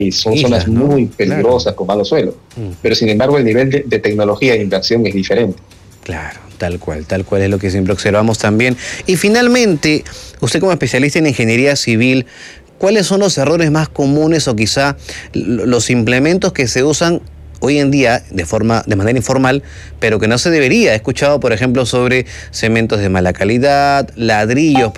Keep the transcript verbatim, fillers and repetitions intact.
son Islas, zonas ¿no? muy peligrosas, claro, con malos suelos. Mm. Pero sin embargo el nivel de, de tecnología e inversión es diferente. Claro, tal cual, tal cual es lo que siempre observamos también. Y finalmente, usted como especialista en ingeniería civil, ¿cuáles son los errores más comunes o quizá los implementos que se usan hoy en día de forma, de manera informal, pero que no se debería? He escuchado, por ejemplo, sobre cementos de mala calidad, ladrillos